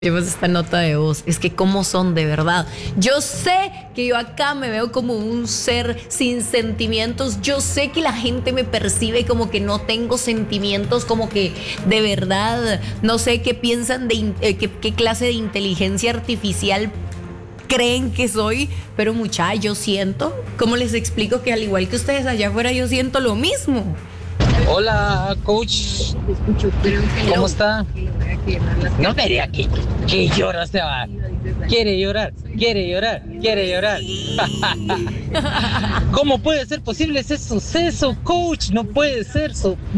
Llevas esta nota de voz, es que cómo son de verdad. Yo sé que yo acá me veo como un ser sin sentimientos. Yo sé que la gente me percibe como que no tengo sentimientos, como que de verdad no sé qué piensan qué clase de inteligencia artificial creen que soy, pero mucha, yo siento, ¿cómo les explico que al igual que ustedes allá afuera yo siento lo mismo? Hola, coach. ¿Cómo está? No me diga que llora, se va. Quiere llorar. ¿Cómo puede ser posible ese suceso, coach? No puede ser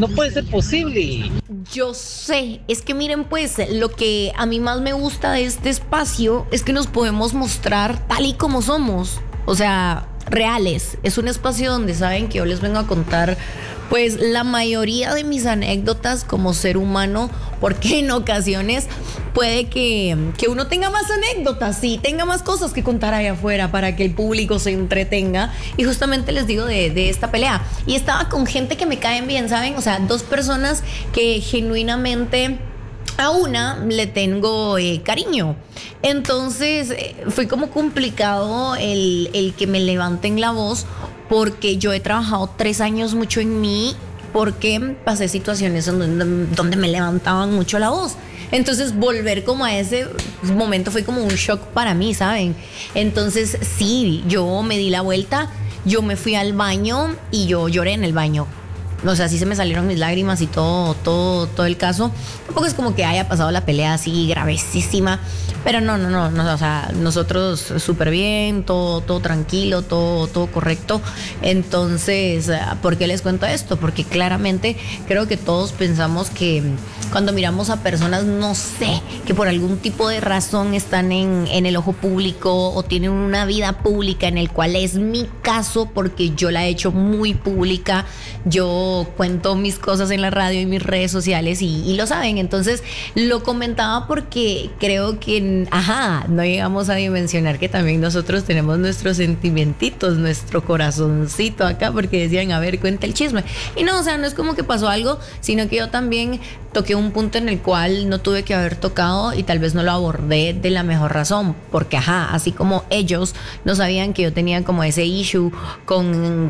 posible. Yo sé, es que miren pues, lo que a mí más me gusta de este espacio es que nos podemos mostrar tal y como somos, o sea, reales. Es un espacio donde saben que yo les vengo a contar pues la mayoría de mis anécdotas como ser humano, porque en ocasiones puede que uno tenga más anécdotas, sí, tenga más cosas que contar allá afuera para que el público se entretenga. Y justamente les digo de esta pelea. Y estaba con gente que me caen bien, ¿saben? O sea, dos personas que genuinamente a una le tengo cariño. Entonces fue como complicado el que me levanten la voz, porque yo he trabajado 3 años mucho en mí, porque pasé situaciones donde me levantaban mucho la voz. Entonces volver como a ese momento fue como un shock para mí, ¿saben? Entonces sí, yo me di la vuelta, yo me fui al baño y yo lloré en el baño. O sea, sí se me salieron mis lágrimas y todo el caso. Tampoco es como que haya pasado la pelea así gravísima. Pero no, o sea, nosotros súper bien, todo tranquilo, todo correcto. Entonces, ¿por qué les cuento esto? Porque claramente creo que todos pensamos que cuando miramos a personas, no sé, que por algún tipo de razón están en el ojo público o tienen una vida pública, en el cual es mi caso, porque yo la he hecho muy pública. Yo cuento mis cosas en la radio y mis redes sociales y lo saben. Entonces lo comentaba porque creo que no llegamos a dimensionar que también nosotros tenemos nuestros sentimientitos, nuestro corazoncito acá, porque decían, a ver, cuenta el chisme. Y no, o sea, no es como que pasó algo, sino que yo también toqué un punto en el cual no tuve que haber tocado y tal vez no lo abordé de la mejor razón, porque así como ellos no sabían que yo tenía como ese issue con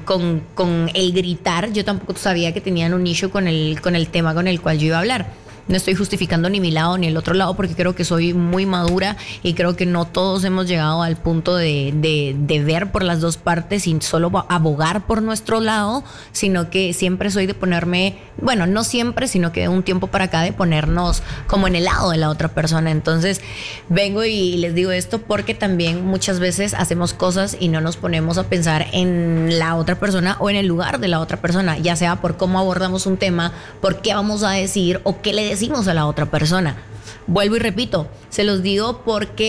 el gritar, yo tampoco sabía que tenían un issue con el tema con el cual yo iba a hablar. No estoy justificando ni mi lado ni el otro lado, porque creo que soy muy madura y creo que no todos hemos llegado al punto de ver por las dos partes y solo abogar por nuestro lado, sino que siempre soy de ponerme, bueno, no siempre, sino que de un tiempo para acá de ponernos como en el lado de la otra persona. Entonces vengo y les digo esto porque también muchas veces hacemos cosas y no nos ponemos a pensar en la otra persona o en el lugar de la otra persona, ya sea por cómo abordamos un tema, por qué vamos a decir o qué le decimos a la otra persona. Vuelvo y repito, se los digo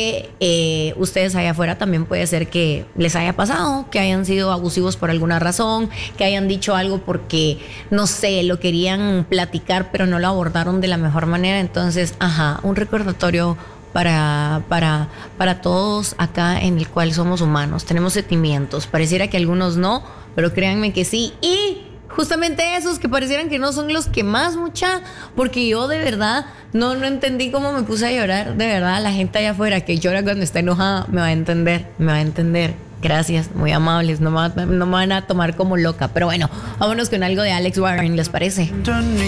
porque ustedes allá afuera también puede ser que les haya pasado, que hayan sido abusivos por alguna razón, que hayan dicho algo porque, no sé, lo querían platicar pero no lo abordaron de la mejor manera. Entonces, un recordatorio para todos acá, en el cual somos humanos, tenemos sentimientos, pareciera que algunos no, pero créanme que sí. Y justamente esos que parecieran que no son los que más, porque yo de verdad no entendí cómo me puse a llorar. De verdad, la gente allá afuera que llora cuando está enojada me va a entender. Gracias, muy amables, no me van a tomar como loca. Pero bueno, vámonos con algo de Alex Warren, ¿les parece?